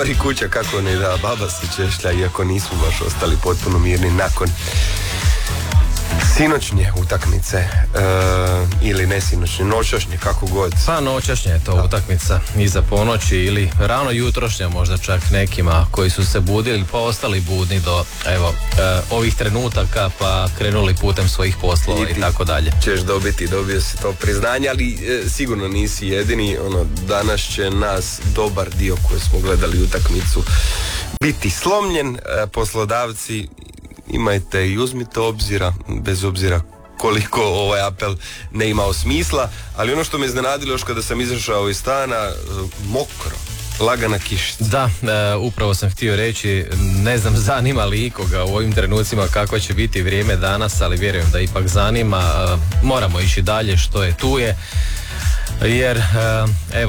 gori kuća, kako ne, da, baba se češlja, iako nisu baš ostali potpuno mirni nakon sinoćnje utakmice, ili ne sinoćnje, noćašnje, kako god. Pa noćašnje je to utakmica iza ponoći ili rano jutrošnja možda čak nekima koji su se budili pa ostali budni do ovih trenutaka pa krenuli putem svojih poslova i tako dalje. Ćeš dobio si to priznanje, ali sigurno nisi jedini. Danas će nas dobar dio koji smo gledali utakmicu biti slomljen. Poslodavci, imajte i uzmite obzira, bez obzira koliko ovaj apel ne imao smisla, ali ono što me iznenadilo još kada sam izašao iz stana, mokro, lagana kišica. Da, upravo sam htio reći, ne znam zanima li ikoga u ovim trenucima kako će biti vrijeme danas, ali vjerujem da ipak zanima. Moramo ići dalje, što je tu je. Jer